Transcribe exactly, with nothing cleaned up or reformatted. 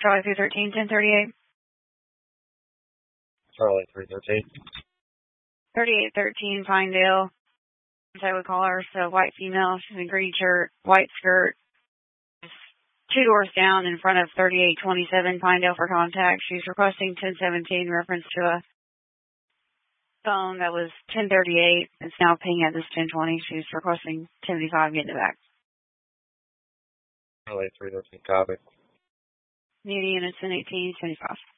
Charlie three thirteen, ten thirty-eight. Charlie three thirteen. thirty-eight thirteen, Pinedale. I would call her. So white female. She's in green shirt, white skirt. Two doors down in front of thirty-eight twenty-seven Pinedale for contact. She's requesting ten seventeen reference to a phone that was ten thirty-eight. It's now ping at this ten twenty. She's requesting ten seventy-five, getting it back. Charlie three thirteen, copy. Media units in eighteen seventy-five.